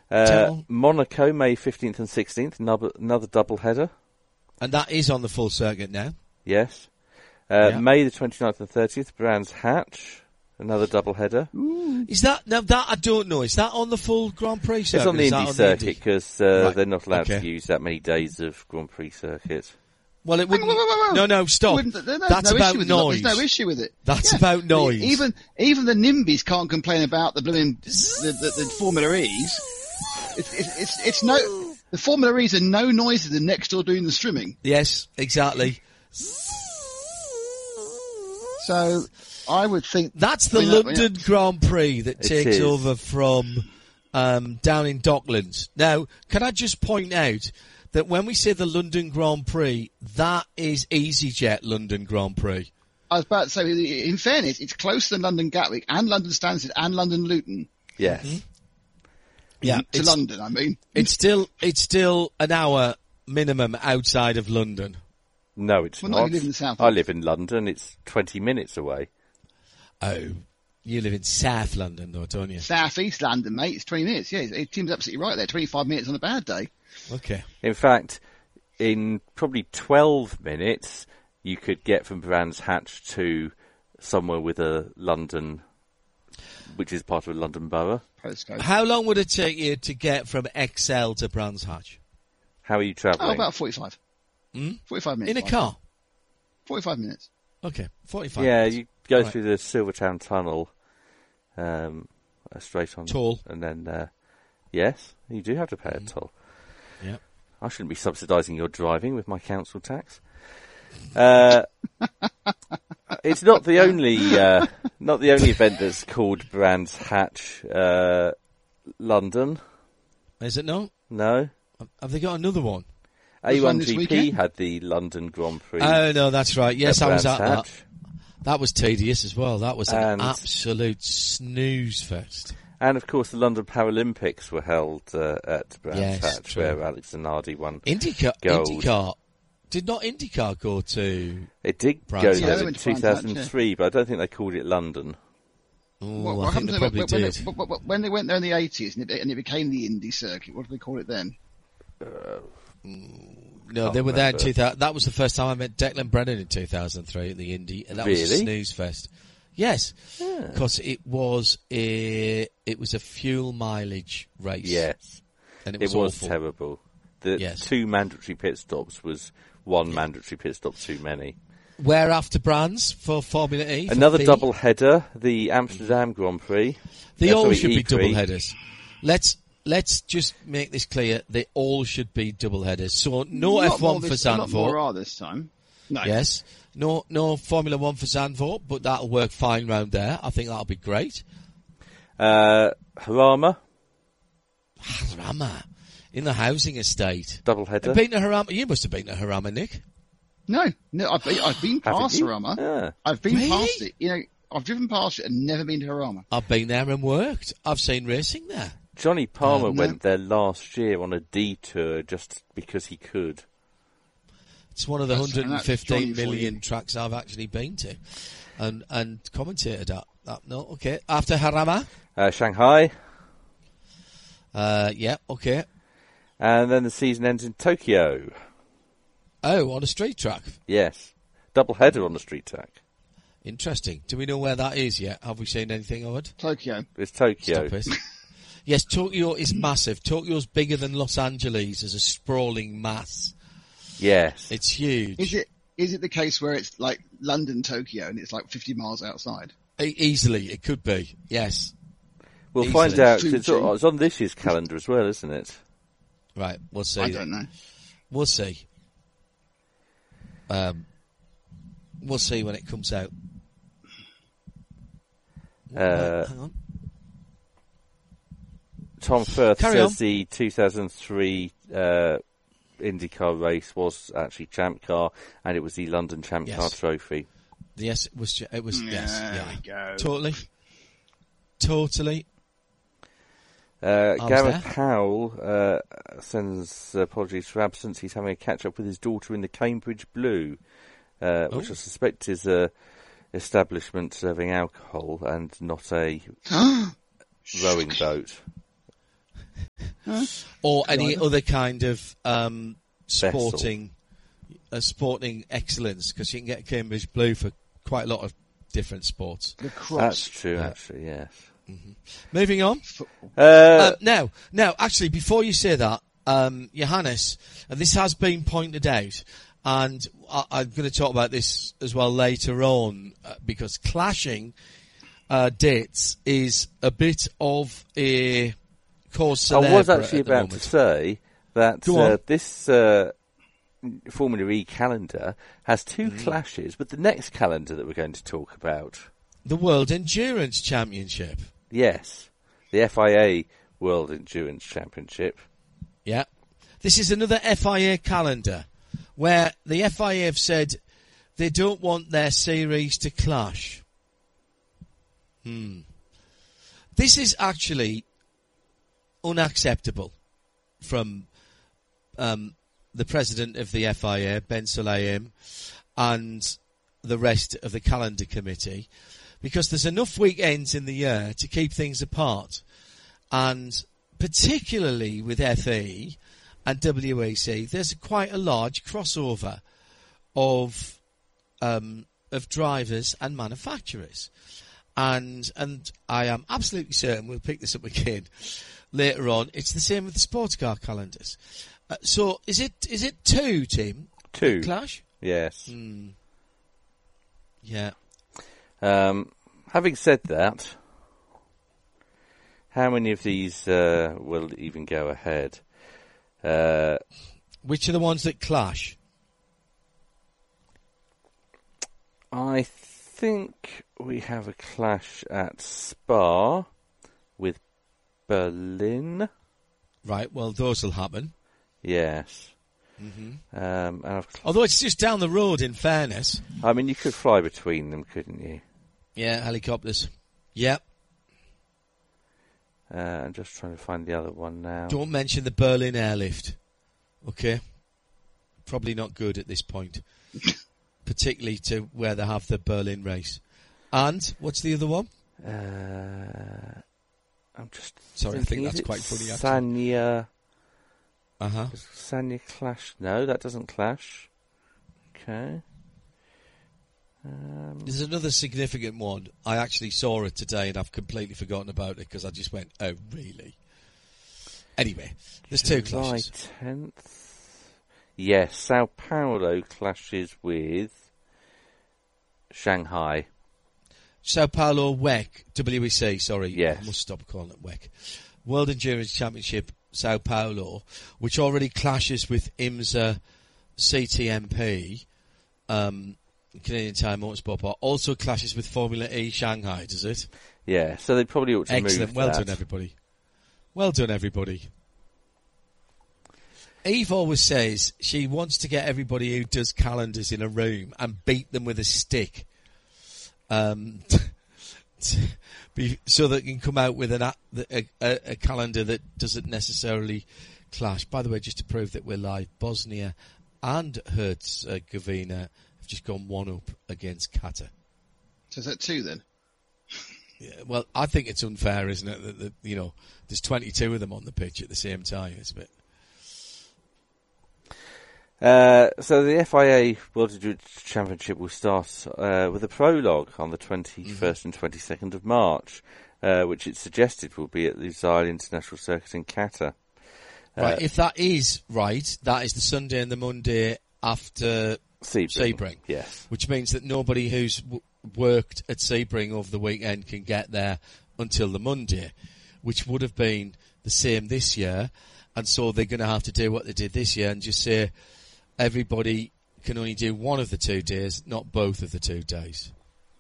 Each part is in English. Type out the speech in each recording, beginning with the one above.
Monaco, May 15th and 16th, another double header. And that is on the full circuit now. Yes. May the 29th and 30th, Brands Hatch, another double header. Is that, now that I don't know, is that on the full Grand Prix circuit? It's on the Indy circuit because they're not allowed to use that many days of Grand Prix circuit. Well, it wouldn't. No, stop. That's about noise. There's no issue with it. That's about noise. Even the NIMBYs can't complain about the blooming the Formula E's. It's no. The Formula E's are no noisier than next door doing the streaming. Yes, exactly. So I would think that's the London Grand Prix that takes over from down in Docklands. Now, can I just point out that when we say the London Grand Prix, that is EasyJet London Grand Prix. I was about to say, in fairness, it's closer than London Gatwick and London Stansted and London Luton. Yes. Mm-hmm. Yeah, to London, I mean. It's still an hour minimum outside of London. No, it's not. No, you live in the south. I live in London. It's 20 minutes away. Oh, you live in South London, though, don't you? South East London, mate. It's 20 minutes. Yeah, it seems absolutely right there. 25 minutes on a bad day. Okay. In fact, in probably 12 minutes, you could get from Brands Hatch to somewhere with a London, which is part of a London borough. Postcode. How long would it take you to get from XL to Brands Hatch? How are you travelling? Oh, about 45. 45 minutes. In a car? 45 minutes. Okay, 45 Yeah, minutes. you go through the Silvertown Tunnel, straight on. Toll. And then, yes, you do have to pay a toll. Yeah. I shouldn't be subsidising your driving with my council tax. It's not the only event that's called Brands Hatch London. Is it not? No. Have they got another one? A1GP had the London Grand Prix. Oh no, that's right. Yes, I was at Hatch. that. That was tedious as well. That was an absolute snooze fest. And of course, the London Paralympics were held at Brands Hatch, true. where Alex Zanardi won IndyCar. gold. Did not IndyCar go to? It did Brands go Hatch? there in 2003, but I don't think they called it London. Oh, I think they probably did. When they went there in the 80s and it became the Indy circuit, what did they call it then? No, they were there in 2000. That was the first time I met Declan Brennan in 2003 at the Indy, and that was a snooze fest. Yes, because it was a fuel mileage race. Yes, and it was awful. Terrible. The 2 mandatory pit stops was 1 mandatory pit stop too many. Where after Brands for Formula E? Another double header, the Amsterdam Grand Prix. They all should be double headers. Let's just make this clear. They all should be double headers. So no F1 for Zandvoort. A lot more are this time. No. Yes. No Formula 1 for Zandvoort, but that'll work fine round there. I think that'll be great. Harama. Harama. In the housing estate. Double header. Been to Harama? You must have been to Harama, Nick. No, I've been past Harama. Yeah. I've been past it. You know, I've driven past it and never been to Harama. I've been there and worked. I've seen racing there. Johnny Palmer went there last year on a detour just because he could. It's one of the 115 million tracks I've actually been to and commentated at. No, okay. After Harama? Shanghai. Yeah, okay. And then the season ends in Tokyo. Oh, on a street track? Yes. Double header on the street track. Interesting. Do we know where that is yet? Have we seen anything of it? Tokyo. It's Tokyo. Stop it. Yes, Tokyo is massive. Tokyo's bigger than Los Angeles as a sprawling mass. Yes. It's huge. Is it the case where it's like London, Tokyo, and it's like 50 miles outside? Easily, it could be. Yes. We'll find out. It's on this year's calendar as well, isn't it? Right, we'll see. I don't know. We'll see. We'll see when it comes out. Hang on. Tom Firth says the 2003 IndyCar race was actually Champ Car, and it was the London Champ Car Trophy. Yes, it was. Yes, there we go. Totally. Gareth Powell sends apologies for absence. He's having a catch-up with his daughter in the Cambridge Blue, which I suspect is a establishment serving alcohol and not a rowing boat. or any other kind of sporting excellence, because you can get Cambridge Blue for quite a lot of different sports. The cross. That's true, actually, yes. Mm-hmm. Moving on. Now, actually, before you say that, Johannes, and this has been pointed out, and I'm going to talk about this as well later on, because clashing dates is a bit of a cause célèbre. I was actually about to say that this Formula E calendar has two clashes with the next calendar that we're going to talk about. The World Endurance Championship. Yes, the FIA World Endurance Championship. Yeah. This is another FIA calendar where the FIA have said they don't want their series to clash. This is actually unacceptable from the president of the FIA, Ben Sulayem, and the rest of the calendar committee, because there's enough weekends in the year to keep things apart. And particularly with FE and WEC, there's quite a large crossover of drivers and manufacturers. And I am absolutely certain we'll pick this up again later on. It's the same with the sports car calendars. So is it two, Tim? Two. Clash? Yes. Yeah. Having said that, how many of these will even go ahead? Which are the ones that clash? I think we have a clash at Spa with Berlin. Right, well, those will happen. Yes. And although it's just down the road, in fairness. I mean, you could fly between them, couldn't you? Yeah, helicopters. Yep. I'm just trying to find the other one now. Don't mention the Berlin airlift. Okay? Probably not good at this point. Particularly to where they have the Berlin race. And, what's the other one? I'm just Sorry, thinking, I think that's quite funny, actually. Sanya. Uh-huh. Does Sanya clash? No, that doesn't clash. Okay. There's another significant one. I actually saw it today and I've completely forgotten about it because I just went, oh, really? Anyway, there's two clashes. July 10th. Yes, Sao Paulo clashes with Shanghai. Sao Paulo WEC, sorry. Yes. I must stop calling it WEC. World Endurance Championship Sao Paulo, which already clashes with IMSA CTMP, Canadian Tire Motorsport Park, also clashes with Formula E Shanghai, does it? Yeah, so they probably ought to move that. Excellent, well done everybody. Well done everybody. Eve always says she wants to get everybody who does calendars in a room and beat them with a stick. So that you can come out with a calendar that doesn't necessarily clash. By the way, just to prove that we're live, Bosnia and Herzegovina have just gone one up against Qatar. So is that two then? Yeah, well, I think it's unfair, isn't it? That there's 22 of them on the pitch at the same time. It's a bit. So the FIA World Endurance Championship will start with a prologue on the 21st and 22nd of March, which it's suggested will be at the Lusail International Circuit in Qatar. Right, if that is right, that is the Sunday and the Monday after Sebring. Yes. Which means that nobody who's worked at Sebring over the weekend can get there until the Monday, which would have been the same this year. And so they're going to have to do what they did this year and just say everybody can only do one of the 2 days, not both of the 2 days.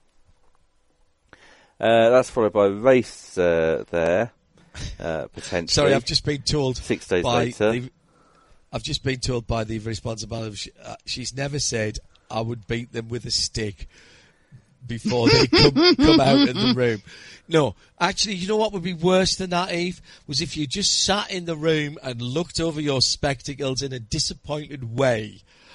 That's followed by a race there, potentially. Sorry, I've just been told 6 days later. I've just been told by the responsible. She's never said I would beat them with a stick before they come out in the room. No, actually, you know what would be worse than that, Eve? Was if you just sat in the room and looked over your spectacles in a disappointed way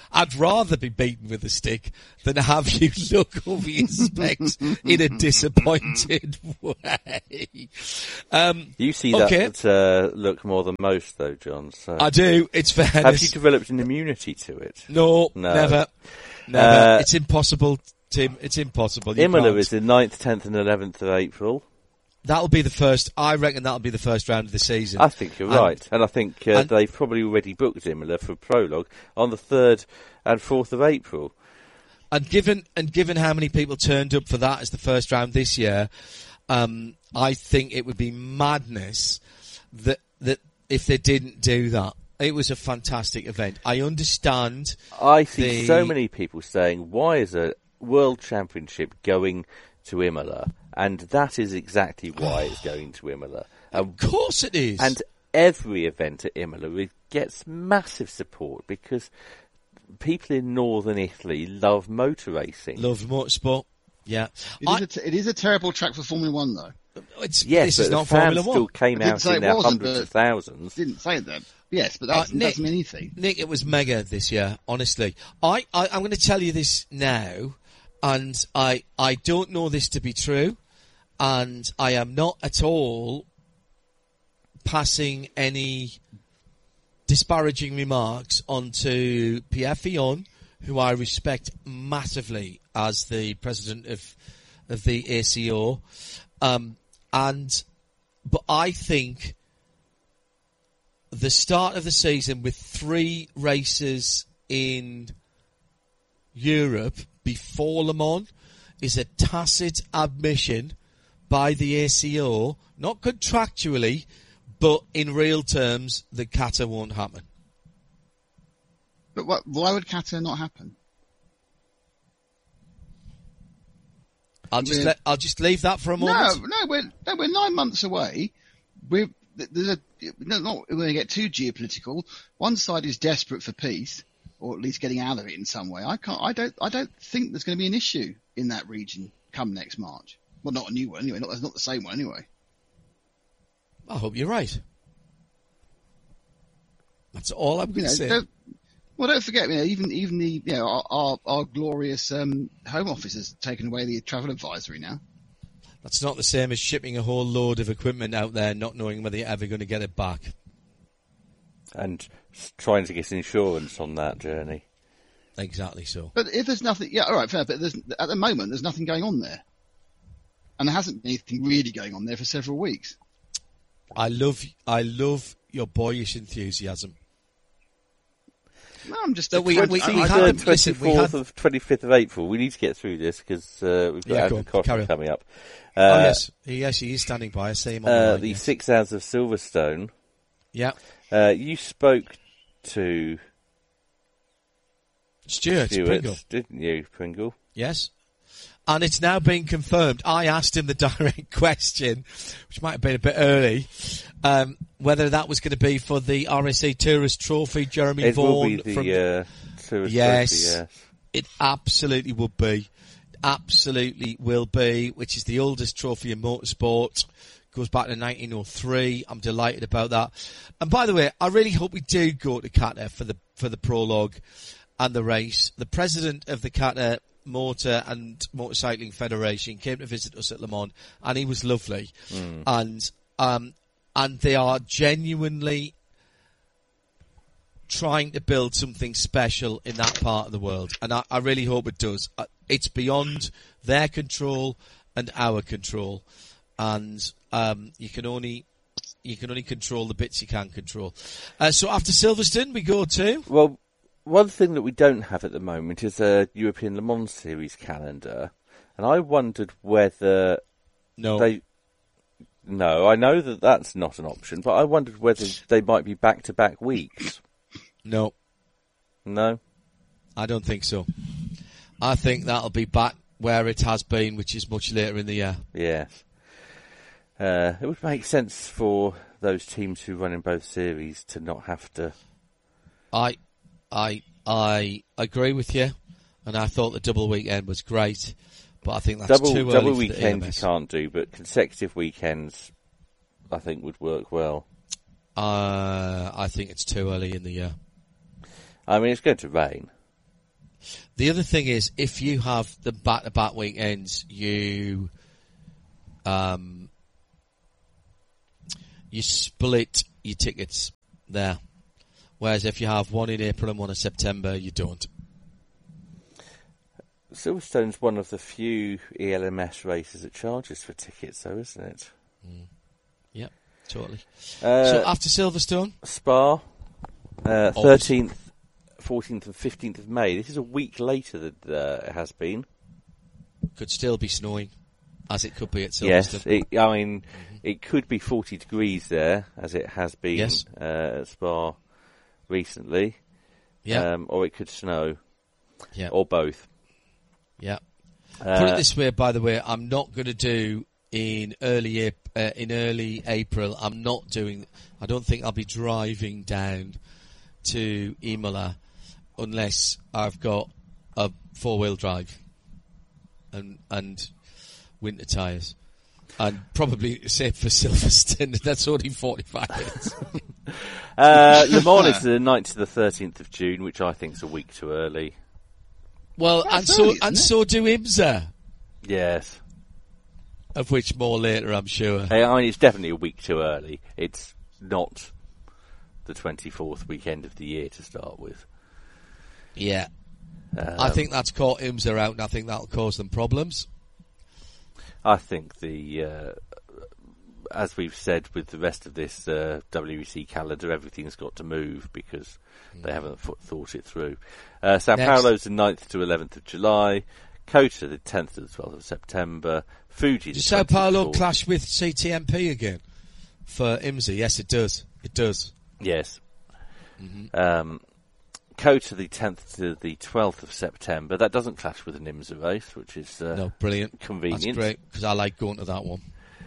I'd rather be beaten with a stick than have you look over your specs in a disappointed way. You see that look more than most, though, John. So. I do. It's fairness. Have you developed an immunity to it? No. Never. It's impossible, Tim. It's impossible. Imola is the 9th, 10th and 11th of April. That'll be the first. I reckon that'll be the first round of the season. I think you're right, and I think they've probably already booked Imola for prologue on the 3rd and 4th of April. And given how many people turned up for that as the first round this year, I think it would be madness that if they didn't do that. It was a fantastic event. I understand. I see so many people saying, "Why is a World Championship going to Imola?" And that is exactly why it's going to Imola. Of course it is. And every event at Imola gets massive support because people in northern Italy love motor racing. Love motorsport, yeah. It is a terrible track for Formula One, though. This is not Formula One. Still came out in their hundreds of thousands. Didn't say that. Yes, but that doesn't mean anything. Nick, it was mega this year, honestly. I'm going to tell you this now, and I don't know this to be true. And I am not at all passing any disparaging remarks onto Pierre Fillon, who I respect massively as the president of the ACO. But I think the start of the season with 3 races in Europe before Le Mans is a tacit admission by the ACO, not contractually, but in real terms, the Qatar won't happen. But why would Qatar not happen? I'll just leave that for a moment. No, we're 9 months away. We're not going to get too geopolitical. One side is desperate for peace, or at least getting out of it in some way. I don't think there's going to be an issue in that region come next March. Well, not a new one anyway. Not the same one anyway. I hope you're right. That's all I'm going to say. Don't forget, even the our glorious Home Office has taken away the travel advisory now. That's not the same as shipping a whole load of equipment out there, not knowing whether you're ever going to get it back, and trying to get insurance on that journey. Exactly so. But if there's nothing, all right, fair. But at the moment, there's nothing going on there. And there hasn't been anything really going on there for several weeks. I love your boyish enthusiasm. No, I'm just... We had 25th of April. We need to get through this because we've got Andrew Cotton coming up. Yes, he is standing by. I see him on the line. The 6 hours of Silverstone. Yeah. You spoke to... Stuart Pringle. Didn't you, Pringle? Yes. And it's now been confirmed. I asked him the direct question, which might have been a bit early, whether that was going to be for the RSA Tourist Trophy, Jeremy Vaughan. It will be the Tourist Trophy, yes. It absolutely would be. Absolutely will be, which is the oldest trophy in motorsport. Goes back to 1903. I'm delighted about that. And by the way, I really hope we do go to Qatar for the prologue and the race. The president of the Qatar Motor and Motorcycling Federation came to visit us at Le Mans, and he was lovely. And they are genuinely trying to build something special in that part of the world, and I really hope it does. It's beyond their control and our control, and you can only control the bits you can control. So after Silverstone, we go to... Well, one thing that we don't have at the moment is a European Le Mans Series calendar, and I wondered whether No, I know that that's not an option, but I wondered whether they might be back-to-back weeks. No, I don't think so. I think that'll be back where it has been, which is much later in the year. Yes. It would make sense for those teams who run in both series to not have to... I agree with you, and I thought the double weekend was great, but I think that's too early. Double weekend you can't do, but consecutive weekends I think would work well. I think it's too early in the year. I mean, it's going to rain. The other thing is, if you have the back-to-back weekends, you split your tickets there. Whereas if you have one in April and one in September, you don't. Silverstone's one of the few ELMS races that charges for tickets, though, isn't it? Yep, totally. So after Silverstone? Spa, 13th, 14th and 15th of May. This is a week later than it has been. Could still be snowing, as it could be at Silverstone. Yes, it could be 40 degrees there, as it has been at Spa recently. Yeah. Or it could snow. Yeah. Or both. Yeah. Put it this way, by the way, I'm not going to do in early April. I don't think I'll be driving down to Imola unless I've got a 4-wheel drive and winter tyres. And probably safe for Silverstone. That's only 45 minutes. Le Mans is the 9th to the 13th of June, which I think is a week too early. Well, That's so early, do IMSA. Yes. Of which more later, I'm sure. I mean, it's definitely a week too early. It's not the 24th weekend of the year to start with. Yeah. I think that's caught IMSA out, and I think that'll cause them problems. I think as we've said with the rest of this WEC calendar, everything's got to move because they haven't thought it through. Sao Paulo's the 9th to 11th of July, Kota the 10th to the 12th of September, Fuji the 24th. Does Sao Paulo clash with CTMP again for IMSA? Yes, it does. It does. Yes. Mm-hmm. Kota the 10th to the 12th of September. That doesn't clash with an IMSA race, which is brilliant. Convenient. That's great, because I like going to that one.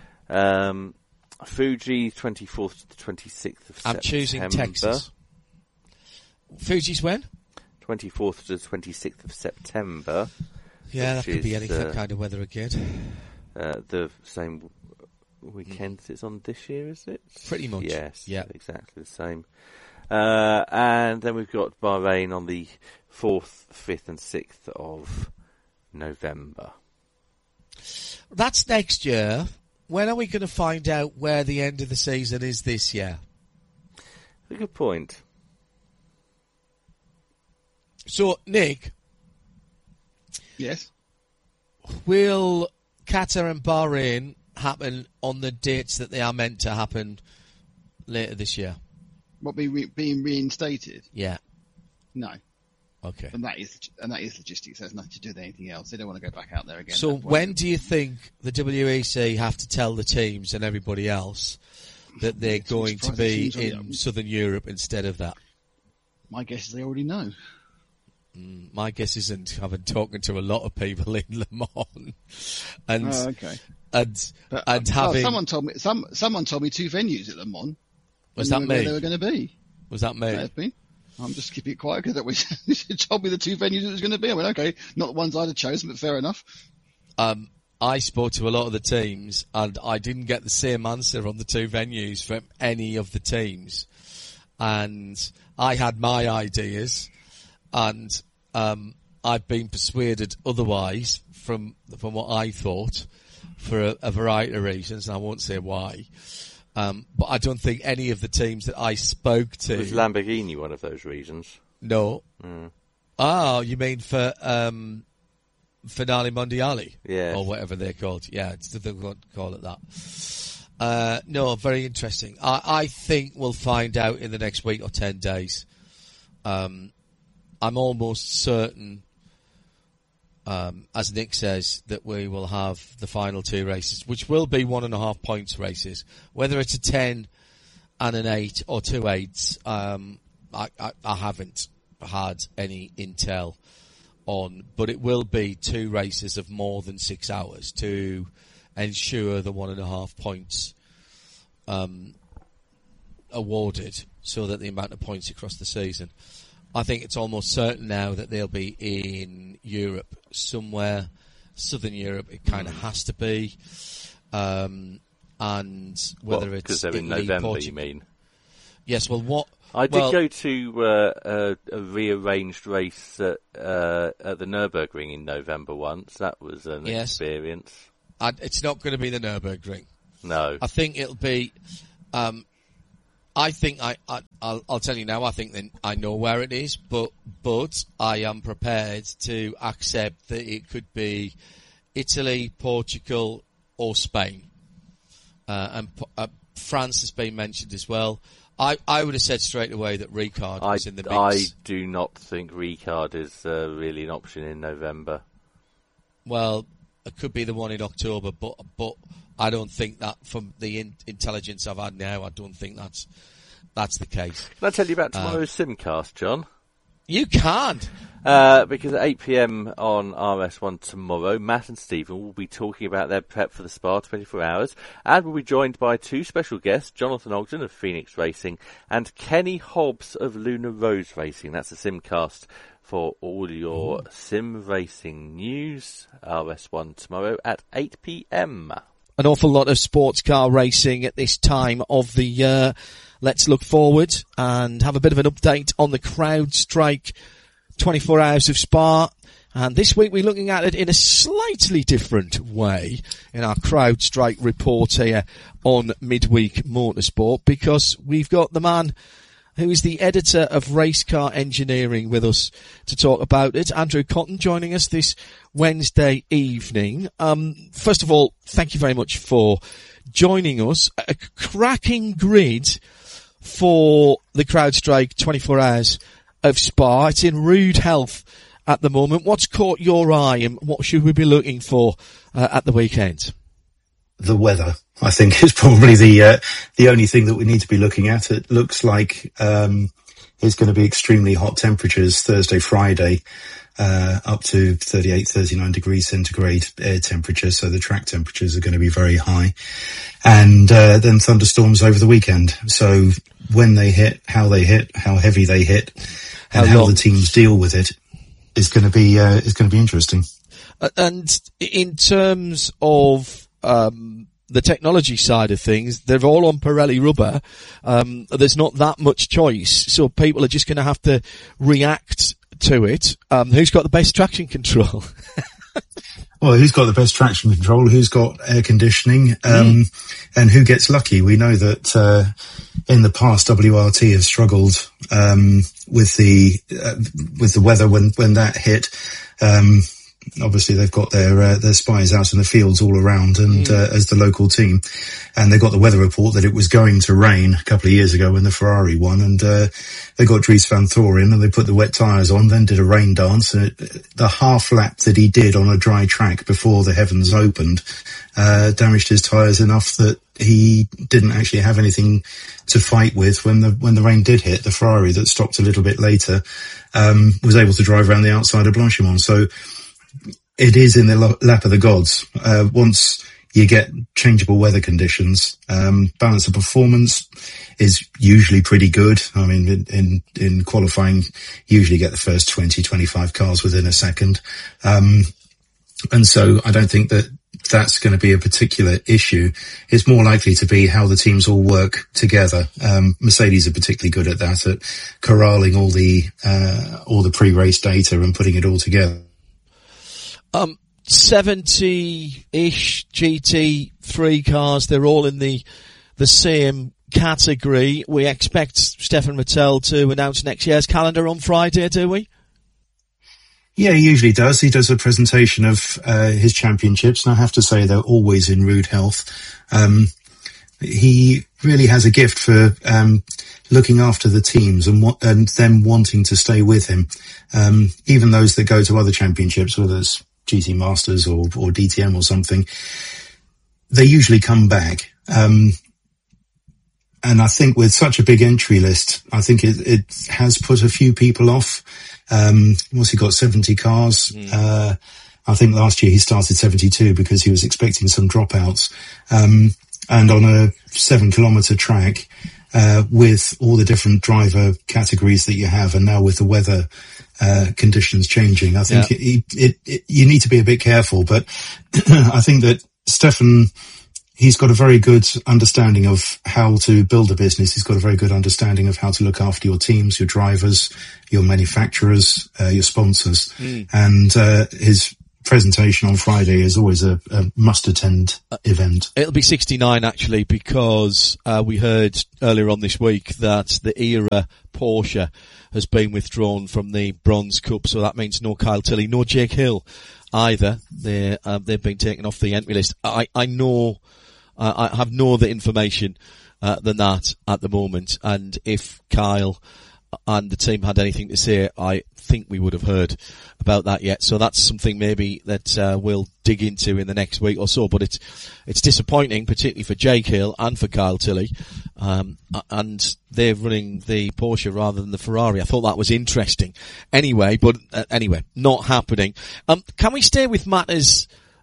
Fuji, 24th to the 26th of September. I'm choosing Texas. Fuji's when? 24th to the 26th of September. Yeah, that could be any kind of weather again. The same weekend it's on this year, is it? Pretty much. Yes, yeah. Exactly the same. And then we've got Bahrain on the 4th, 5th and 6th of November. That's next year. When are we going to find out where the end of the season is this year? A good point. So, Nick. Yes. Will Qatar and Bahrain happen on the dates that they are meant to happen later this year? What, being reinstated? Yeah. No. Okay. And that is logistics. It has nothing to do with anything else. They don't want to go back out there again. So when do you think the WEC have to tell the teams and everybody else that they're going to be in Southern Europe instead of that? My guess is they already know. My guess isn't, having talking to a lot of people in Le Mans, and having someone told me 2 venues at Le Mans. Was that me? Where they were going to be? Was that me? May have been. I'm just keeping it quiet because that told me the 2 venues it was going to be. I went, okay, not the ones I'd have chosen, but fair enough. I spoke to a lot of the teams, and I didn't get the same answer on the 2 venues from any of the teams. And I had my ideas, and I've been persuaded otherwise from what I thought for a variety of reasons, and I won't say why. But I don't think any of the teams that I spoke to... Was Lamborghini one of those reasons? No. Oh, you mean for Finale Mondiali? Yeah. Or whatever they're called. Yeah, it's difficult to call it that. No, very interesting. I think we'll find out in the next week or 10 days. I'm almost certain, as Nick says, that we will have the final 2 races, which will be 1.5 points races. Whether it's a 10 and an 8 or 2 8s, I haven't had any intel on, but it will be 2 races of more than 6 hours to ensure the 1.5 points awarded, so that the amount of points across the season. I think it's almost certain now that they'll be in Europe somewhere, Southern Europe. It kind of has to be, and whether it's because they're in Italy, November, Portugal. you mean? Yes. Well, I did go to a rearranged race at the Nürburgring in November once. That was an experience. It's not going to be the Nürburgring. No. I think it'll be. I think I'll tell you now. I think that I know where it is, but I am prepared to accept that it could be Italy, Portugal, or Spain, and France has been mentioned as well. I would have said straight away that Ricard was in the mix. I do not think Ricard is really an option in November. Well, it could be the one in October, but I don't think that, from the intelligence I've had now, I don't think that's the case. Can I tell you about tomorrow's Simcast, John? You can't. Because at 8 p.m. on RS1 tomorrow, Matt and Stephen will be talking about their prep for the Spa 24 Hours, and will be joined by two special guests, Jonathan Ogden of Phoenix Racing and Kenny Hobbs of Luna Rose Racing. That's the Simcast for all your sim racing news. RS1 tomorrow at 8 p.m. An awful lot of sports car racing at this time of the year. Let's look forward and have a bit of an update on the CrowdStrike 24 Hours of Spa. And this week we're looking at it in a slightly different way in our CrowdStrike report here on Midweek Motorsport, because we've got the man who is the editor of Race Car Engineering with us to talk about it, Andrew Cotton, joining us this Wednesday evening. First of all, thank you very much for joining us. A cracking grid for the CrowdStrike 24 Hours of Spa. It's in rude health at the moment. What's caught your eye, and what should we be looking for at the weekend? The weather, I think, is probably the only thing that we need to be looking at. It looks like it's going to be extremely hot temperatures Thursday, Friday, up to 38, 39 degrees centigrade air temperature. So the track temperatures are going to be very high. And then thunderstorms over the weekend. So when they hit, how heavy they hit, and how the teams deal with it is going to be interesting. And in terms of the technology side of things, they're all on Pirelli rubber. There's not that much choice, so people are just going to have to react to it. Who's got the best traction control? Well, who's got the best traction control? Who's got air conditioning? And who gets lucky? We know that in the past, WRT has struggled with the weather when that hit. Obviously, they've got their spies out in the fields all around, and as the local team, and they got the weather report that it was going to rain a couple of years ago when the Ferrari won, and they got Dries van Thor in, and they put the wet tyres on, then did a rain dance. The half lap that he did on a dry track before the heavens opened damaged his tyres enough that he didn't actually have anything to fight with when the rain did hit. The Ferrari that stopped a little bit later was able to drive around the outside of Blanchimont. So it is in the lap of the gods. Once you get changeable weather conditions, balance of performance is usually pretty good. I mean, in qualifying, usually get the first 20, 25 cars within a second. And so I don't think that that's going to be a particular issue. It's more likely to be how the teams all work together. Mercedes are particularly good at that, at corralling all the pre-race data and putting it all together. 70-ish GT3 cars, they're all in the same category. We expect Stefan Mattel to announce next year's calendar on Friday, do we? Yeah, he usually does. He does a presentation of his championships, and I have to say they're always in rude health. He really has a gift for looking after the teams and them wanting to stay with him. Even those that go to other championships, whether it's GT Masters or DTM or something, they usually come back. And I think with such a big entry list, I think it has put a few people off. What's he got, 70 cars? I think last year he started 72 because he was expecting some dropouts. And on a 7-kilometre track, with all the different driver categories that you have, and now with the weather conditions changing, I think you need to be a bit careful. But I think that Stefan he's got a very good understanding of how to build a business. He's got a very good understanding of how to look after your teams, your drivers, your manufacturers, your sponsors. And his presentation on Friday is always a must-attend event. It'll be 69, actually, because we heard earlier on this week that the ERA Porsche has been withdrawn from the Bronze Cup, so that means no Kyle Tilley, no Jake Hill either. They've been taken off the entry list. I have no other information than that at the moment, and if Kyle and the team had anything to say, I think we would have heard about that yet. So that's something maybe that we'll dig into in the next week or so. But it's disappointing, particularly for Jake Hill and for Kyle Tilley, and they're running the Porsche rather than the Ferrari. I thought that was interesting. Anyway, not happening. Can we stay with matters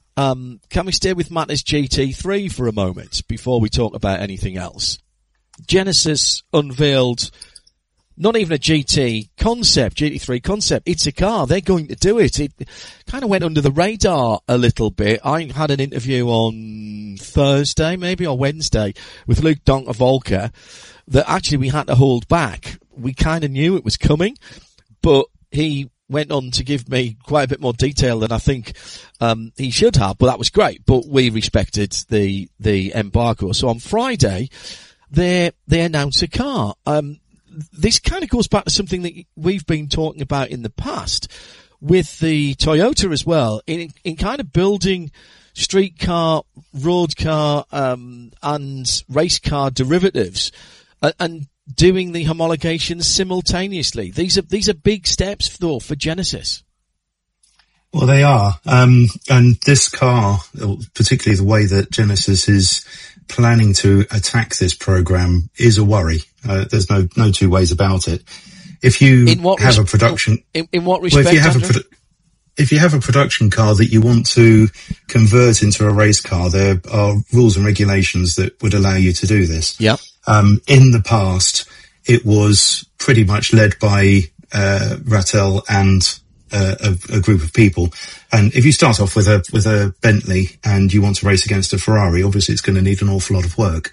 GT3 for a moment before we talk about anything else? Genesis unveiled not even a GT3 concept. It's a car. They're going to do it. It kind of went under the radar a little bit. I had an interview on Thursday, maybe, or Wednesday, with Luke Donker-Volker that actually we had to hold back. We kind of knew it was coming, but he went on to give me quite a bit more detail than I think he should have, but that was great. But we respected the embargo. So on Friday, they announced a car. This kind of goes back to something that we've been talking about in the past with the Toyota as well, in kind of building street car, road car, and race car derivatives, and doing the homologations simultaneously. These are big steps though for Genesis. Well, they are. And this car, particularly the way that Genesis is planning to attack this program, is a worry. There's no two ways about it. If you have a production, in what respect? Well, if you have a production car that you want to convert into a race car, there are rules and regulations that would allow you to do this. Yeah. In the past, it was pretty much led by Rattel and a group of people. And if you start off with a Bentley and you want to race against a Ferrari, obviously it's going to need an awful lot of work.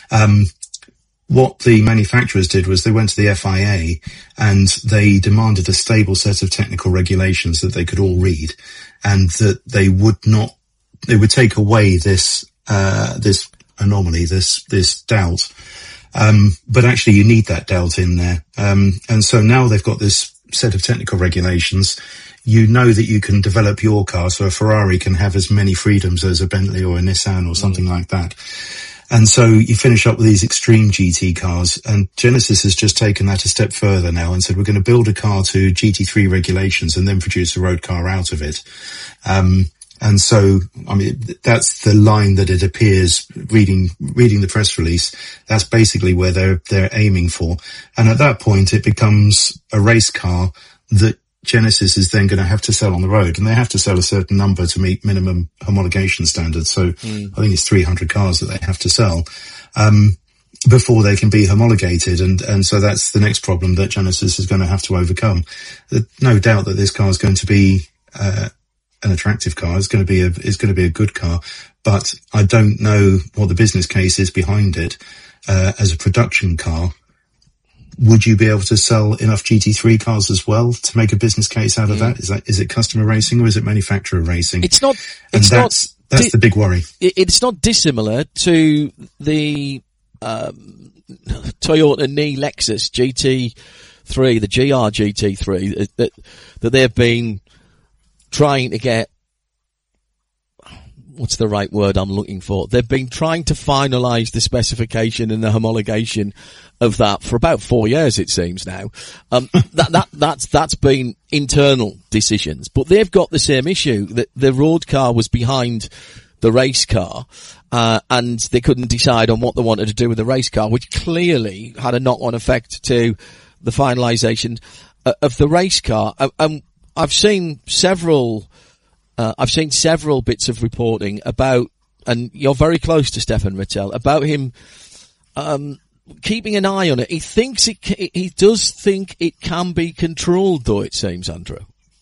What the manufacturers did was they went to the FIA and they demanded a stable set of technical regulations that they could all read, and that they would take away this anomaly, this doubt. But actually you need that doubt in there. And so now they've got this set of technical regulations. You know that you can develop your car, so a Ferrari can have as many freedoms as a Bentley or a Nissan or something like that. And so you finish up with these extreme GT cars, and Genesis has just taken that a step further now and said, we're going to build a car to GT3 regulations and then produce a road car out of it. And so, I mean, that's the line that it appears reading the press release. That's basically where they're aiming for. And at that point, it becomes a race car that Genesis is then going to have to sell on the road, and they have to sell a certain number to meet minimum homologation standards. So I think it's 300 cars that they have to sell, before they can be homologated. And so that's the next problem that Genesis is going to have to overcome. No doubt that this car is going to be, an attractive car. It's going to be a good car, but I don't know what the business case is behind it. As a production car, would you be able to sell enough GT3 cars as well to make a business case out of that? Is it customer racing or is it manufacturer racing? It's not. That's the big worry. It's not dissimilar to the Toyota Ni Lexus GT3, the GR GT3 that they've been trying to get. What's the right word I'm looking for? They've been trying to finalise the specification and the homologation of that for about 4 years, it seems now. That's been internal decisions, but they've got the same issue that the road car was behind the race car, and they couldn't decide on what they wanted to do with the race car, which clearly had a knock-on effect to the finalisation of the race car. I've seen several bits of reporting about, and you're very close to Stefan Rattel, about him keeping an eye on it. He does think it can be controlled, though, it seems, Andrew.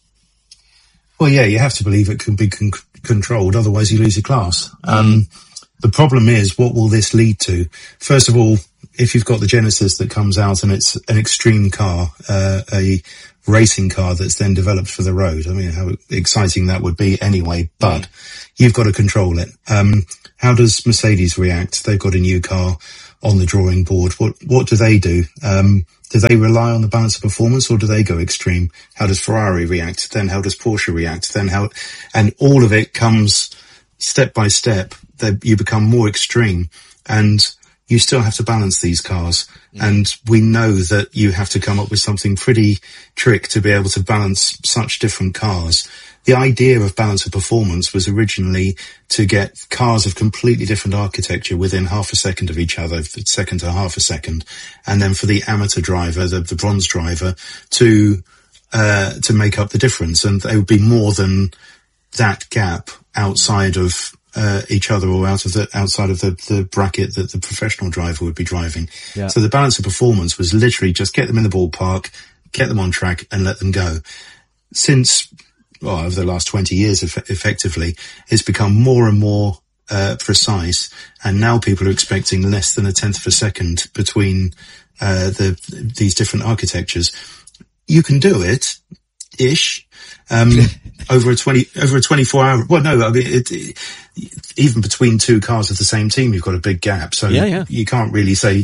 Well, yeah, you have to believe it can be controlled, otherwise you lose your class. The problem is, what will this lead to? First of all, if you've got the Genesis that comes out and it's an extreme car, a racing car that's then developed for the road. I mean, how exciting that would be anyway, but you've got to control it. How does Mercedes react? They've got a new car on the drawing board. What do they do? Do they rely on the balance of performance, or do they go extreme? How does Ferrari react? Then how does Porsche react? Then and all of it comes step by step. You become more extreme, and you still have to balance these cars. And we know that you have to come up with something pretty trick to be able to balance such different cars. The idea of balance of performance was originally to get cars of completely different architecture within half a second of each other, second to half a second, and then for the amateur driver, the bronze driver, to make up the difference. And there would be more than that gap outside of each other, or outside of the bracket that the professional driver would be driving. Yeah. So the balance of performance was literally just get them in the ballpark, get them on track, and let them go. Since, over the last 20 years, effectively, it's become more and more precise, and now people are expecting less than a tenth of a second between these different architectures. You can do it, ish. Over a 24 hour, well, no, I mean, even between two cars of the same team, you've got a big gap. So you can't really say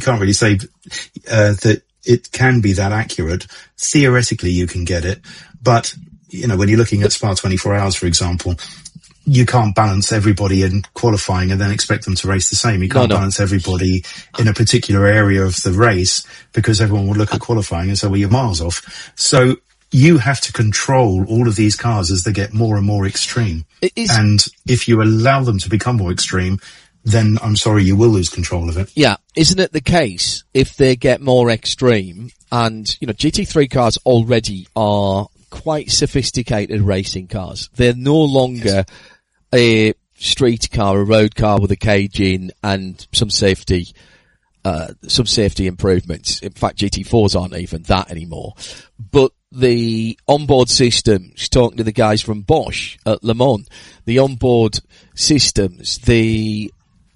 that it can be that accurate. Theoretically, you can get it, but when you're looking at Spa 24 Hours, for example, you can't balance everybody in qualifying and then expect them to race the same. You can't balance everybody in a particular area of the race, because everyone will look at qualifying and say, well, you're miles off. So you have to control all of these cars as they get more and more extreme. And if you allow them to become more extreme, then I'm sorry, you will lose control of it. Yeah. Isn't it the case, if they get more extreme, and, GT3 cars already are quite sophisticated racing cars. They're no longer a street car, a road car with a cage in and some safety improvements. In fact, GT4s aren't even that anymore. But the onboard systems, talking to the guys from Bosch at Le Mans, the onboard systems, the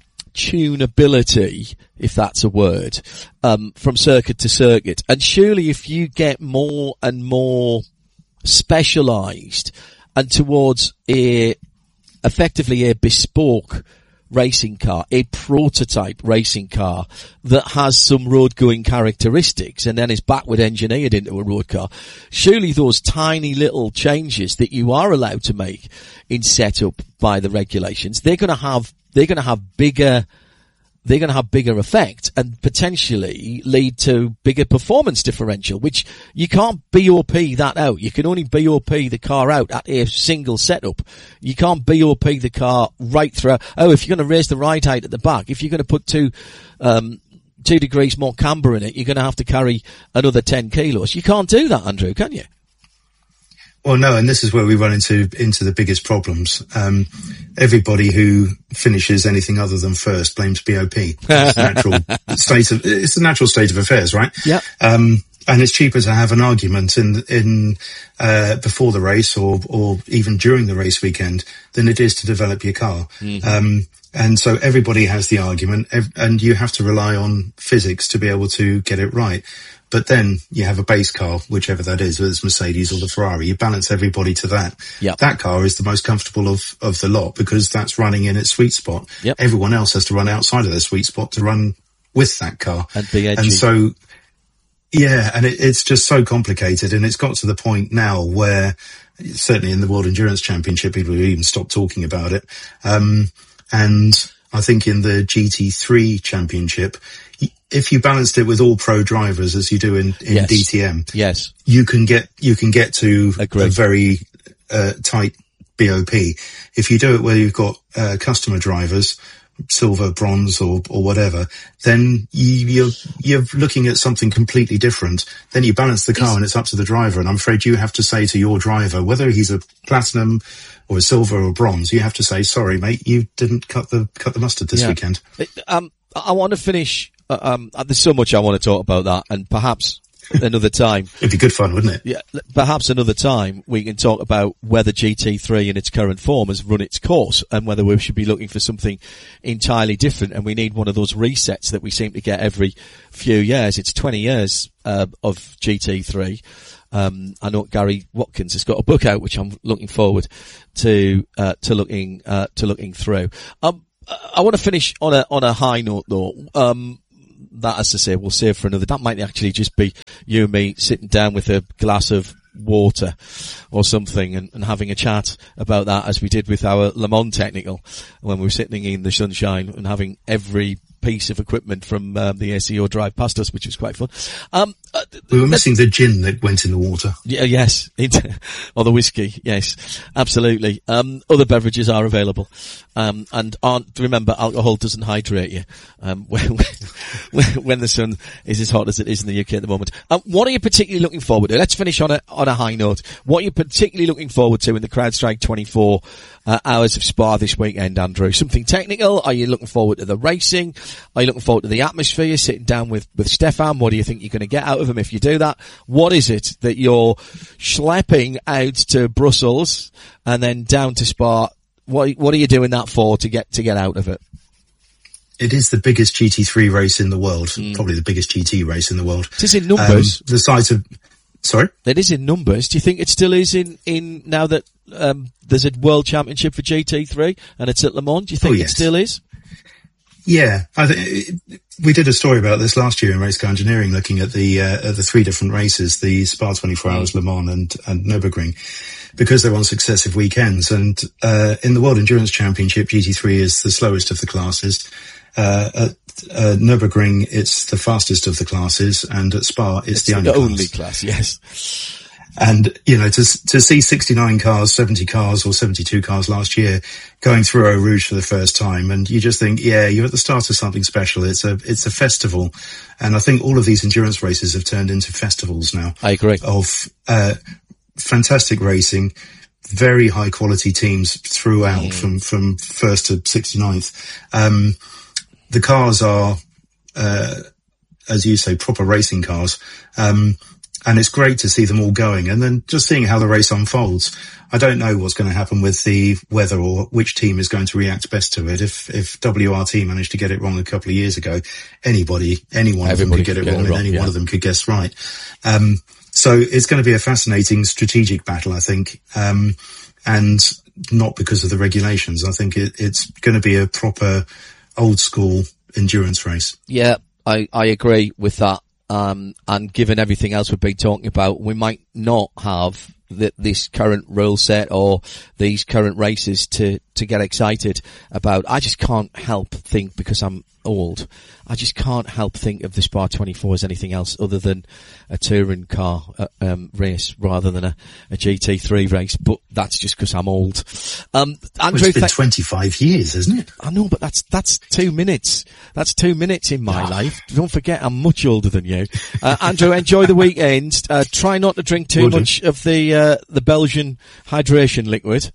tunability, if that's a word, from circuit to circuit. And surely if you get more and more specialized and towards effectively a bespoke racing car, a prototype racing car that has some road going characteristics and then is backward engineered into a road car, surely those tiny little changes that you are allowed to make in setup by the regulations, they're going to have bigger effect and potentially lead to bigger performance differential, which you can't BOP that out. You can only BOP the car out at a single setup. You can't BOP the car right through. If you're going to raise the ride height at the back, if you're going to put 2 degrees more camber in it, you're going to have to carry another 10 kilos. You can't do that, Andrew, can you? Well, no, and this is where we run into the biggest problems. Everybody who finishes anything other than first blames BOP. It's the natural state of affairs, right? Yeah. And it's cheaper to have an argument in before the race or even during the race weekend than it is to develop your car. Mm-hmm. And so everybody has the argument, and you have to rely on physics to be able to get it right. But then you have a base car, whichever that is, whether it's Mercedes or the Ferrari. You balance everybody to that. Yep. That car is the most comfortable of the lot, because that's running in its sweet spot. Yep. Everyone else has to run outside of their sweet spot to run with that car. And be edgy. And so, yeah, and it's just so complicated. And it's got to the point now where, certainly in the World Endurance Championship, people have even stopped talking about it. And I think in the GT3 Championship, if you balanced it with all pro drivers as you do in yes. DTM, yes, you can get to a very tight BOP. If you do it where you've got customer drivers, silver, bronze, or whatever, then you're looking at something completely different. Then you balance the car and it's up to the driver. And I'm afraid you have to say to your driver, whether he's a platinum or a silver or bronze, you have to say, sorry, mate, you didn't cut the mustard this weekend. I want to finish. There's so much I want to talk about that, and perhaps another time. It'd be good fun, wouldn't it? Yeah, perhaps another time we can talk about whether GT3 in its current form has run its course and whether we should be looking for something entirely different, and we need one of those resets that we seem to get every few years. It's 20 years of GT3. I know Gary Watkins has got a book out which I'm looking forward to looking through. I want to finish on a high note though. That, as I say, we'll save for another. That might actually just be you and me sitting down with a glass of water or something and having a chat about that, as we did with our Le Mans Technical when we were sitting in the sunshine and having every piece of equipment from the ACO drive past us, which was quite fun. We were missing the gin that went in the water. Yeah, yes. Or the whiskey. Yes, absolutely. Other beverages are available. And remember, alcohol doesn't hydrate you, when the sun is as hot as it is in the UK at the moment. What are you particularly looking forward to? Let's finish on a high note. What are you particularly looking forward to in the CrowdStrike 24 hours of Spa this weekend, Andrew? Something technical? Are you looking forward to the racing? Are you looking forward to the atmosphere, sitting down with Stefan? What do you think you're going to get out of him if you do that? What is it that you're schlepping out to Brussels and then down to Spa? What are you doing that for to get out of it? It is the biggest GT3 race in the world, probably the biggest GT race in the world. It is in numbers. The size of, sorry? It is in numbers. Do you think it still is in now that there's a World Championship for GT3 and it's at Le Mans? Do you think it still is? Yeah, we did a story about this last year in Race Car Engineering, looking at the three different races, the Spa 24 Hours, Le Mans and Nürburgring, because they're on successive weekends. And in the World Endurance Championship, GT3 is the slowest of the classes. At Nürburgring, it's the fastest of the classes, and at Spa, it's the only class. Yes. And, you know, to see 69 cars, 70 cars or 72 cars last year going through Eau Rouge for the first time, and you just think, yeah, you're at the start of something special. It's a festival. And I think all of these endurance races have turned into festivals now. I agree. Of, fantastic racing, very high quality teams throughout from first to 69th. The cars are, as you say, proper racing cars. And it's great to see them all going, and then just seeing how the race unfolds. I don't know what's going to happen with the weather or which team is going to react best to it. If WRT managed to get it wrong a couple of years ago, any one of them could get it wrong, and any one of them could guess right. So it's going to be a fascinating strategic battle, I think. And not because of the regulations. I think it's going to be a proper old school endurance race. Yeah, I agree with that. And given everything else we've been talking about, we might not have this current rule set or these current races to get excited about. I just can't help think, because I'm old, I just can't help think of the Spa 24 as anything else other than a touring car race rather than a GT3 race. But that's just because I'm old. Andrew, it's been 25 years, isn't it? I know, but that's 2 minutes. That's 2 minutes in my life. Don't forget, I'm much older than you. Andrew, enjoy the weekend. Try not to drink too much of the Belgian hydration liquid.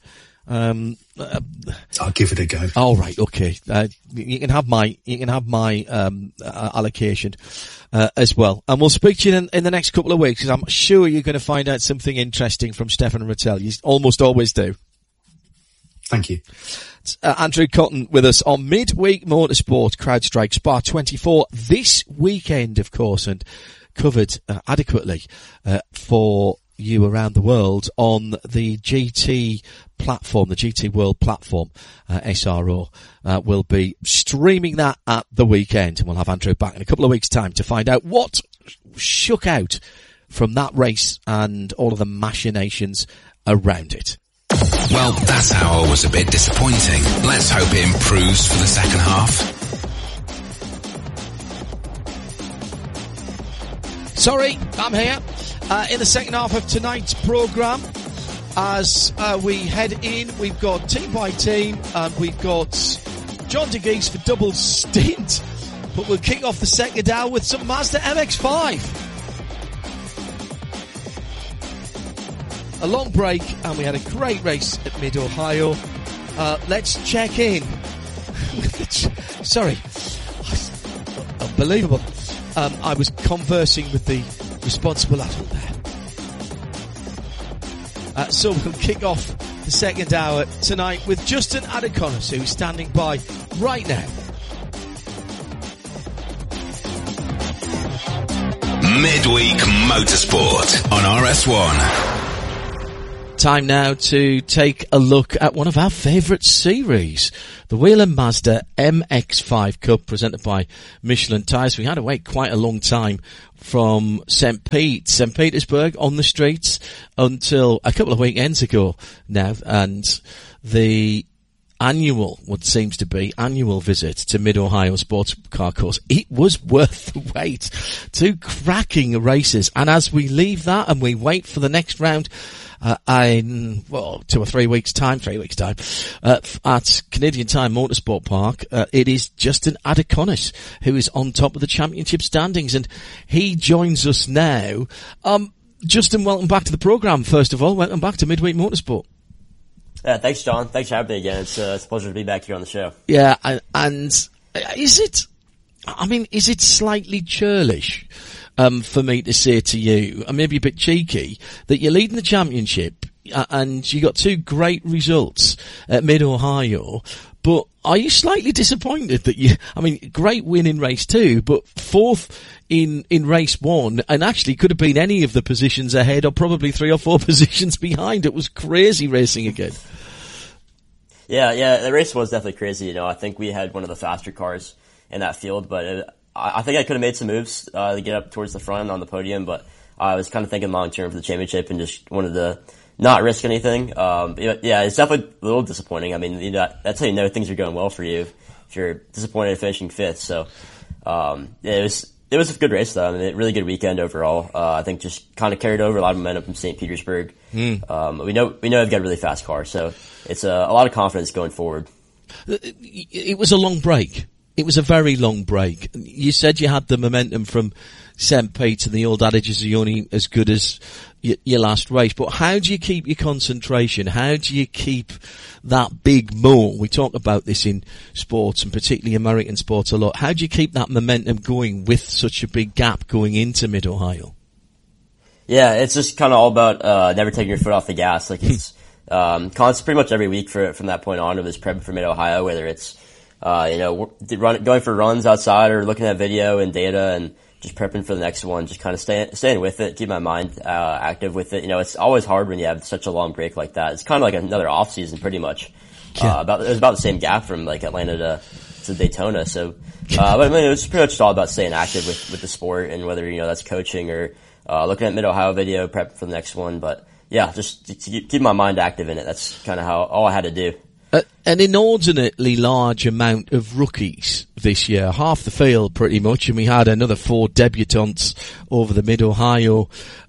I'll give it a go. All right, okay. You can have my allocation as well, and we'll speak to you in the next couple of weeks, because I'm sure you're going to find out something interesting from Stefan Rattel. You almost always do. Thank you. Andrew Cotton with us on Midweek Motorsport, CrowdStrike Spa 24 this weekend, of course, and covered adequately for you around the world on the GT platform, the GT World platform. SRO will be streaming that at the weekend, and we'll have Andrew back in a couple of weeks' time to find out what shook out from that race and all of the machinations around it. Well, that hour was a bit disappointing. Let's hope it improves for the second half. Sorry, I'm here. In the second half of tonight's programme, as we head in, we've got team by team, and we've got John DeGeese for double stint, but we'll kick off the second hour with some Mazda MX-5. A long break, and we had a great race at Mid-Ohio. Let's check in. Sorry. Unbelievable. I was conversing with the responsible adult there. So we'll kick off the second hour tonight with Justin Adekonos, who's standing by right now. Midweek Motorsport on RS1. Time now to take a look at one of our favourite series, the Whelen Mazda MX-5 Cup, presented by Michelin Tyres. We had to wait quite a long time from St. Petersburg on the streets until a couple of weekends ago now, and the annual visit to Mid-Ohio Sports Car Course. It was worth the wait. 2 cracking races, and as we leave that and we wait for the next round, in 2 or 3 weeks' time, at Canadian Tire Motorsport Park, it is Justin Adekonos who is on top of the championship standings, and he joins us now. Justin, welcome back to the programme, first of all. Welcome back to Midweek Motorsport. Yeah, thanks, John. Thanks for having me again. It's a pleasure to be back here on the show. Yeah, and is it slightly churlish for me to say to you, and maybe a bit cheeky, that you're leading the championship and you got 2 great results at Mid-Ohio, but are you slightly disappointed that great win in race 2, but 4th in race 1, and actually could have been any of the positions ahead or probably 3 or 4 positions behind? It was crazy racing again. Yeah, the race was definitely crazy. I think we had one of the faster cars in that field, but I think I could have made some moves to get up towards the front on the podium, but I was kind of thinking long term for the championship and just wanted to not risk anything. Yeah, it's definitely a little disappointing. I mean, that's how you know things are going well for you if you're disappointed finishing 5th. So, it was a good race though. I mean, a really good weekend overall. I think just kind of carried over a lot of momentum from St. Petersburg. We know we've got a really fast car, so it's a lot of confidence going forward. It was a long break. It was a very long break. You said you had the momentum from St. Pete, and the old adage is you're only as good as your last race. But how do you keep your concentration? How do you keep that big mo? We talk about this in sports, and particularly American sports, a lot. How do you keep that momentum going with such a big gap going into Mid-Ohio? Yeah, it's just kind of all about never taking your foot off the gas. Like it's constant, pretty much every week from that point on. It was prepping for Mid-Ohio, whether it's going for runs outside or looking at video and data and just prepping for the next one, just kind of staying with it, keep my mind active with it. It's always hard when you have such a long break like that. It's kind of like another off season, pretty much. Yeah. It was about the same gap from like Atlanta to Daytona. So, but I mean, it was pretty much all about staying active with the sport, and whether that's coaching or looking at Mid-Ohio video, prepping for the next one. But yeah, just to keep my mind active in it. That's kind of all I had to do. An inordinately large amount of rookies this year, half the field pretty much, and we had another 4 debutants over the Mid-Ohio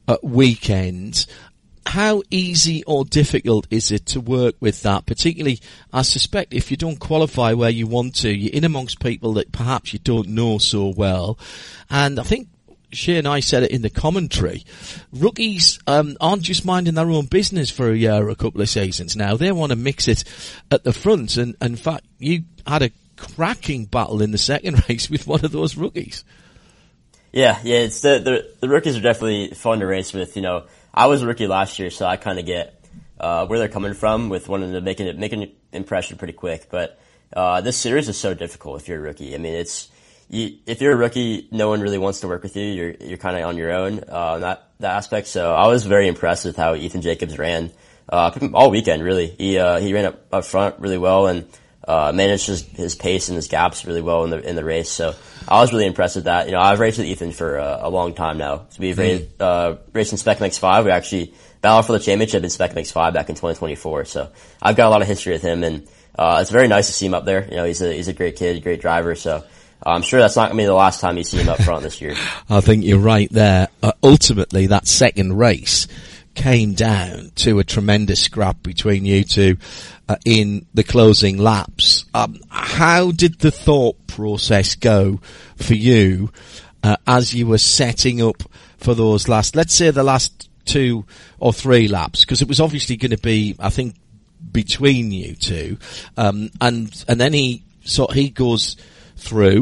weekend. How easy or difficult is it to work with that? Particularly, I suspect if you don't qualify where you want to, you're in amongst people that perhaps you don't know so well. And I think Shea and I said it in the commentary. Rookies aren't just minding their own business for a year or a couple of seasons now. They want to mix it at the front. And in fact, you had a cracking battle in the second race with one of those rookies. Yeah, it's the rookies are definitely fun to race with. I was a rookie last year, so I kind of get where they're coming from with wanting to make an impression pretty quick. But this series is so difficult if you're a rookie. I mean, if you're a rookie, no one really wants to work with you. You're kind of on your own that aspect. So I was very impressed with how Ethan Jacobs ran all weekend. Really, he ran up front really well and managed his pace and his gaps really well in the race. So I was really impressed with that. I've raced with Ethan for a long time now. So we've raced in Spec MX-5. We actually battled for the championship in Spec MX-5 back in 2024. So I've got a lot of history with him, and it's very nice to see him up there. He's a great kid, great driver. So I'm sure that's not going to be the last time you see him up front this year. I think you're right there. Ultimately, that second race came down to a tremendous scrap between you two in the closing laps. How did the thought process go for you as you were setting up for those let's say the last 2 or 3 laps? Because it was obviously going to be, I think, between you two. And then he goes through,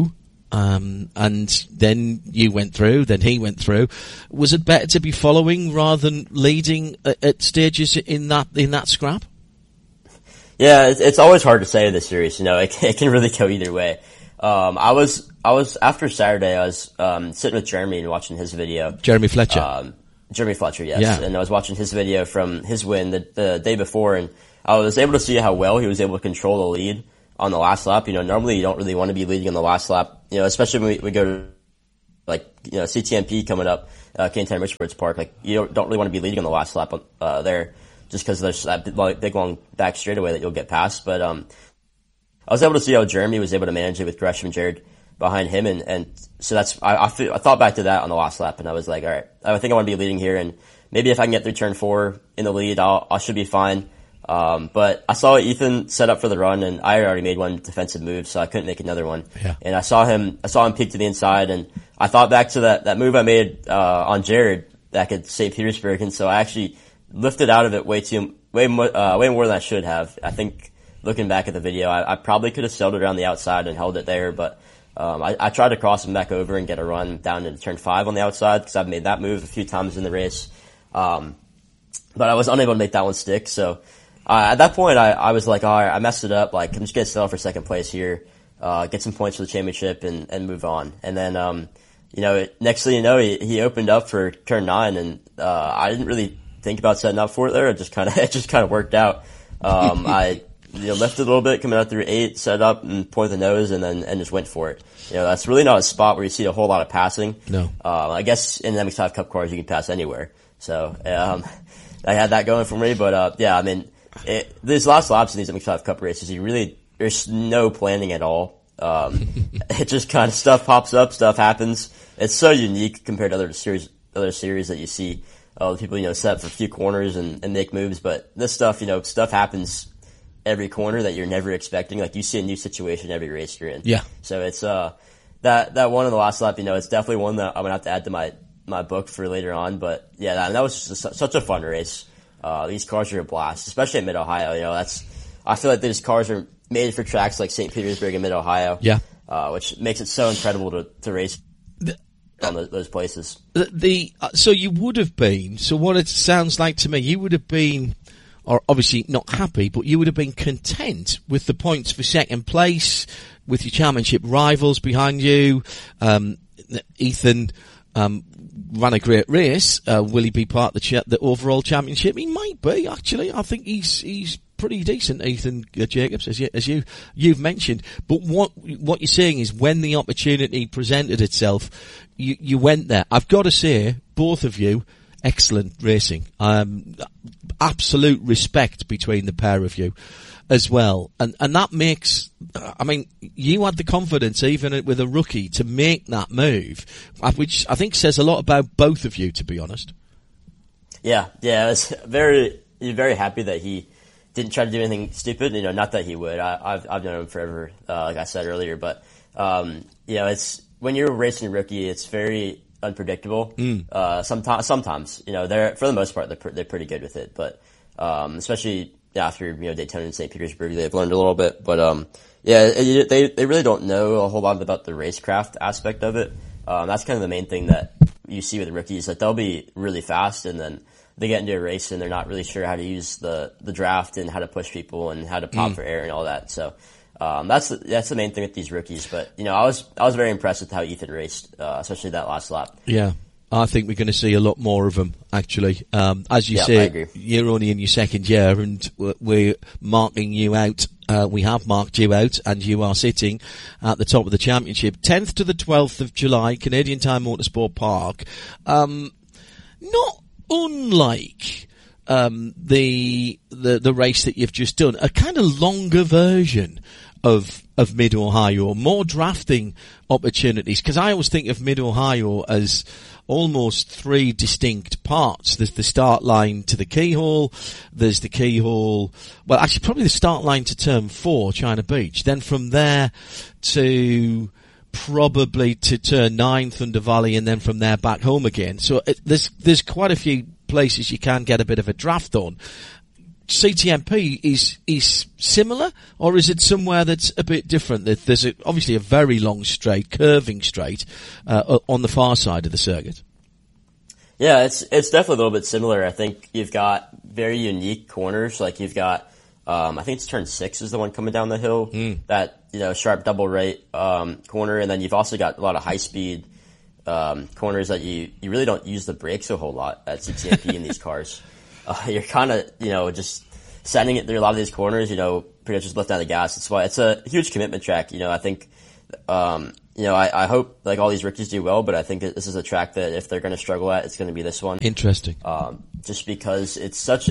and then you went through, then he went through. Was it better to be following rather than leading at stages in that scrap? Yeah, it's always hard to say in this series. It can really go either way. I was after Saturday, I was sitting with Jeremy and watching his video. Jeremy Fletcher. Jeremy Fletcher, yes. Yeah. And I was watching his video from his win the day before, and I was able to see how well he was able to control the lead on the last lap. Normally you don't really want to be leading on the last lap, especially when we go to, CTMP coming up, K&10 Richfords Park. Like, you don't really want to be leading on the last lap, there, just because there's that big long back straightaway that you'll get past. But, I was able to see how Jeremy was able to manage it with Gresham and Jared behind him, and so I thought back to that on the last lap, and I was like, all right, I think I want to be leading here, and maybe if I can get through turn 4 in the lead, I should be fine. But I saw Ethan set up for the run, and I already made one defensive move, so I couldn't make another one. Yeah. And I saw him peek to the inside, and I thought back to that move I made on Jared back at St. Petersburg, and so I actually lifted out of it way more than I should have. I think looking back at the video, I probably could have sailed it around the outside and held it there, but I tried to cross him back over and get a run down into turn 5 on the outside, because I've made that move a few times in the race. But I was unable to make that one stick, so at that point I was like, all right, I messed it up, like, I'm just gonna settle for second place here, get some points for the championship and move on. And then, next thing you know, he opened up for turn 9, and I didn't really think about setting up for it there. It just kind of worked out. I lifted a little bit coming out through 8, set up and pointed the nose, and just went for it. That's really not a spot where you see a whole lot of passing. No. I guess in MX5 Cup cars you can pass anywhere. So, I had that going for me, but, these last laps in these MX5 Cup races, there's no planning at all. It just kind of stuff pops up, stuff happens. It's so unique compared to other series that you see. People, set up for a few corners and make moves, but this stuff, stuff happens every corner that you're never expecting. Like, you see a new situation every race you're in. Yeah. So it's, that one in the last lap, it's definitely one that I'm gonna have to add to my book for later on. But yeah, that was just such a fun race. These cars are a blast, especially in Mid-Ohio. I feel like these cars are made for tracks like St. Petersburg and Mid-Ohio. Yeah. Which makes it so incredible to race on those places. So you would have been, so what it sounds like to me, you would have been, or obviously not happy, but you would have been content with the points for second place, with your championship rivals behind you. Ethan ran a great race. Will he be part of the overall championship? He might be, actually. I think he's pretty decent, Ethan Jacobs, as you've mentioned. But what you're saying is, when the opportunity presented itself, you went there. I've got to say, both of you, excellent racing. Absolute respect between the pair of you as well. And that makes, you had the confidence, even with a rookie, to make that move, which I think says a lot about both of you, to be honest. Yeah, I was very happy that he didn't try to do anything stupid. Not that he would. I've known him forever, like I said earlier. But it's when you're racing a rookie, it's very unpredictable. Sometimes, they're, for the most part, they're pretty good with it. But especially after Daytona and St. Petersburg, they've learned a little bit. But they really don't know a whole lot about the racecraft aspect of it. That's kind of the main thing that you see with the rookies, that they'll be really fast, and then they get into a race and they're not really sure how to use the draft and how to push people and how to pop for air and all that. So that's the main thing with these rookies. But I was very impressed with how Ethan raced, especially that last lap. Yeah, I think we're going to see a lot more of him, actually. As you say, you're only in your second year, and we're marking you out. We have marked you out, and you are sitting at the top of the championship, 10th to the 12th of July, Canadian Tire Motorsport Park. Not unlike the race that you've just done, a kind of longer version of Mid-Ohio, more drafting opportunities, because I always think of Mid-Ohio as almost 3 distinct parts. There's the start line to the keyhole, there's the keyhole, well, actually probably the start line to turn 4, China Beach, then from there to probably to turn 9, Thunder Valley, and then from there back home again. So there's quite a few places you can get a bit of a draft on. CTMP is similar, or is it somewhere that's a bit different? There's obviously a very long straight, curving straight on the far side of the circuit. Yeah, it's definitely a little bit similar. I think you've got very unique corners. Like you've got, I think it's turn 6 is the one coming down the hill. That, sharp double right corner, and then you've also got a lot of high speed corners that you really don't use the brakes a whole lot at CTMP in these cars. You're kind of, just sending it through a lot of these corners, pretty much just lifting out the gas. That's why it's a huge commitment track. I think, I hope like all these rookies do well, but I think this is a track that if they're going to struggle at, it's going to be this one. Interesting. Just because it's such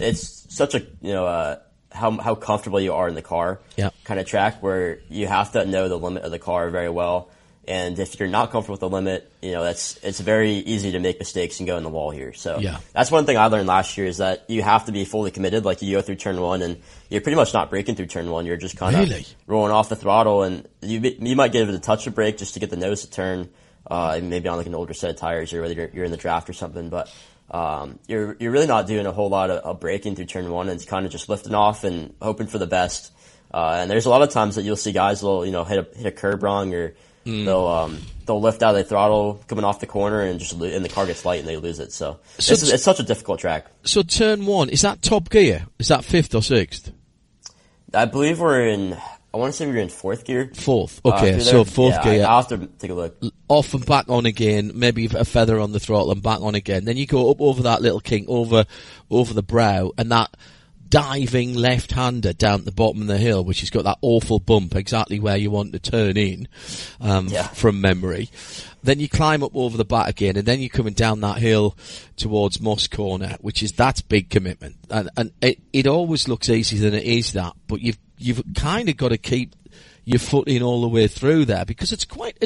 a, how comfortable you are in the car kind of track where you have to know the limit of the car very well. And if you're not comfortable with the limit, it's very easy to make mistakes and go in the wall here. So that's one thing I learned last year is that you have to be fully committed. Like you go through turn 1 and you're pretty much not braking through turn 1. You're just kind of rolling off the throttle, and you might give it a touch of brake just to get the nose to turn, maybe on like an older set of tires or whether you're in the draft or something. But, you're really not doing a whole lot of braking through turn 1, and it's kind of just lifting off and hoping for the best. And there's a lot of times that you'll see guys will, hit a curb wrong, or they'll lift out of the throttle coming off the corner and and the car gets light and they lose it. So it's such a difficult track. So turn 1, is that top gear? Is that 5th or 6th? I believe I want to say we're in 4th gear. 4th. Okay, so 4th gear. I'll have to take a look. Off and back on again, maybe a feather on the throttle and back on again. Then you go up over that little kink, over the brow, and that diving left-hander down at the bottom of the hill, which has got that awful bump exactly where you want to turn in, from memory. Then you climb up over the back again, and then you're coming down that hill towards Moss Corner, that's big commitment. And it always looks easier than it is that, but you've kind of got to keep your foot in all the way through there, because it's quite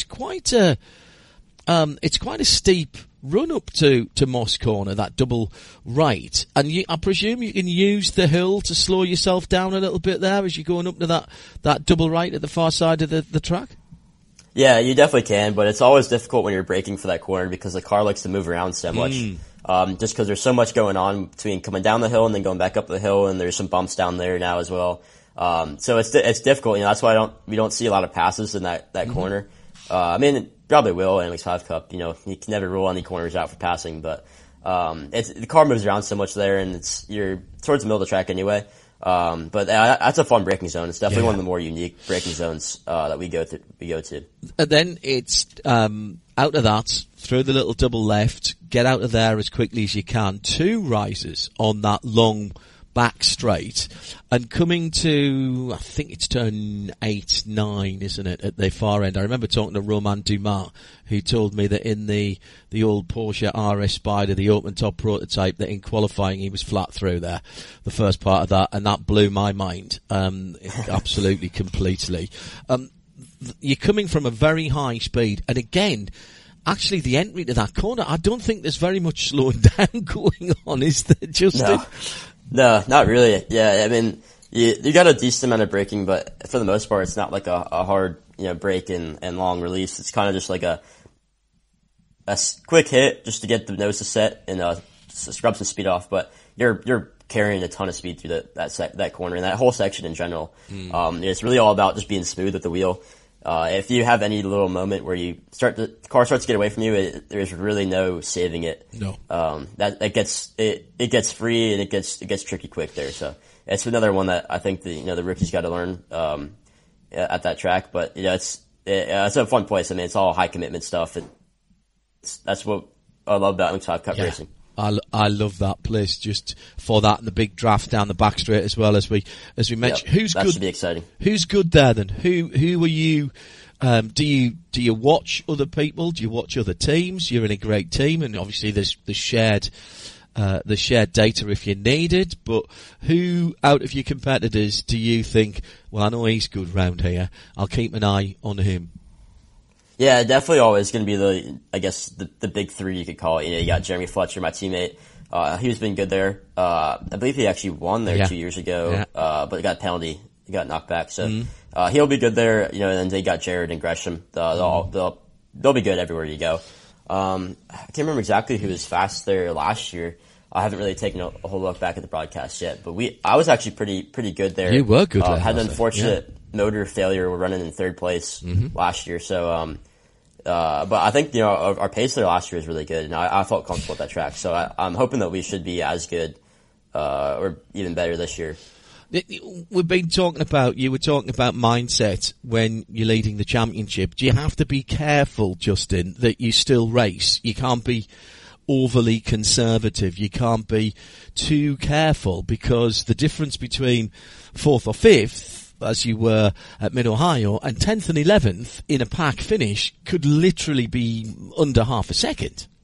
a steep run up to Moss Corner, that double right, and I presume you can use the hill to slow yourself down a little bit there as you're going up to that double right at the far side of the track. Yeah, you definitely can, but it's always difficult when you're braking for that corner because the car likes to move around so much. Just because there's so much going on between coming down the hill and then going back up the hill, and there's some bumps down there now as well. So it's difficult. That's why we don't see a lot of passes in that corner. It probably will in MX5 Cup. You can never rule any corners out for passing, but the car moves around so much there, and you're towards the middle of the track anyway. But that's a fun braking zone. It's definitely one of the more unique braking zones that we go to. And then it's out of that, through the little double left, get out of there as quickly as you can. 2 rises on that long back straight, and coming to, I think it's turn 8, 9, isn't it, at the far end. I remember talking to Romain Dumas, who told me that in the old Porsche RS Spider, the open top prototype, that in qualifying he was flat through there, the first part of that, and that blew my mind, absolutely, completely. You're coming from a very high speed, and again, actually the entry to that corner, I don't think there's very much slowing down going on, is there, Justin? No, not really. Yeah, you got a decent amount of braking, but for the most part, it's not like a hard, brake and long release. It's kind of just like a quick hit just to get the nose to set and scrub some speed off. But you're carrying a ton of speed through that corner and that whole section in general. It's really all about just being smooth at the wheel. If you have any little moment where the car starts to get away from you, there's really no saving it. No. It gets free and it gets tricky quick there. So it's another one that I think the rookies got to learn, at that track. But, it's a fun place. It's all high commitment stuff. That's what I love about MX5 Cup racing. I love that place just for that, and the big draft down the back straight as well, as we mentioned. Who's that good? Should be exciting. Who's good there then? Who are you? Do you watch other people? Do you watch other teams? You're in a great team, and obviously there's the shared data if you need it. But who out of your competitors do you think? Well, I know he's good round here. I'll keep an eye on him. Yeah, definitely always going to be the big 3 you could call it. You got Jeremy Fletcher, my teammate. He's been good there. I believe he actually won there 2 years ago, but he got a penalty. He got knocked back. So, he'll be good there. And then they got Jared and Gresham. They'll be good everywhere you go. I can't remember exactly who was fast there last year. I haven't really taken a whole look back at the broadcast yet, but I was actually pretty good there. You were good. Had an unfortunate motor failure. We're running in third place last year, so but I think our pace there last year was really good, and I felt comfortable at that track. So I'm hoping that we should be as good or even better this year. We've been talking about, you were talking about mindset when you're leading the championship. Do you have to be careful, Justin, that you still race? You can't be overly conservative. You can't be too careful, because the difference between 4th or 5th, as you were at Mid-Ohio, and 10th and 11th in a pack finish could literally be under half a second.